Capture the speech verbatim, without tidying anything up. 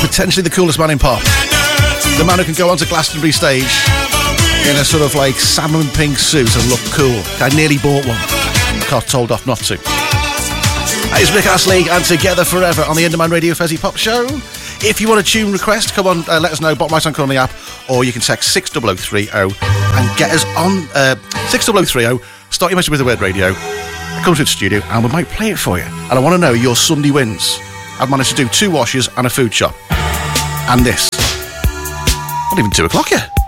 potentially the coolest man in pop. The man who can go onto Glastonbury stage in a sort of like salmon pink suit and look cool. I nearly bought one. Got told off not to. Hey, it's Rick Astley and Together Forever on the Underman Radio Fezzy Pop Show. If you want a tune request, come on, uh, let us know. Bottom right on the app, or you can text six oh oh three oh and get us on uh, six oh oh three oh. Start your message with the word radio. Come to the studio and we might play it for you. And I want to know your Sunday wins. I've managed to do two washes and a food shop. And this. Not even two o'clock yet.